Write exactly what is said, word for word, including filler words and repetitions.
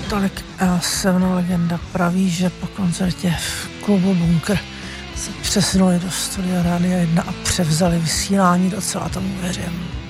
Tolik Sevna legenda praví, že po koncertě v klubu Bunkr se přesunuli do studia Rádia jedna a převzali vysílání, docela tomu věřím.